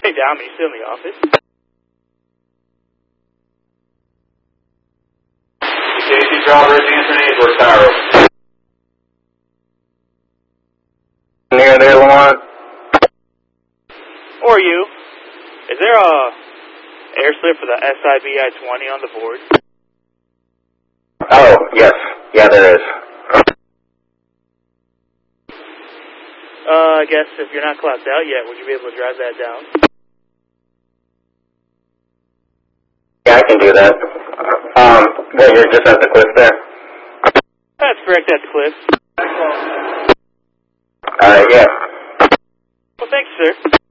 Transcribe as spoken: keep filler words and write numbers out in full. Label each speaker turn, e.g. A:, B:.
A: Hey, Dom, are you still in the office?
B: Casey Travers, Anthony, Edward Tower. Near there, Lamont.
A: Or you? Is there a air slip for the S I B I twenty on the board?
B: Oh, yes. Yeah, there is.
A: Uh, I guess if you're not clapped out yet, would you be able to drive that down?
B: Yeah, I can do that. Um, well, you're just at the cliff there?
A: That's correct, that's Cliff.
B: Alright, yeah.
A: Well, thanks, sir.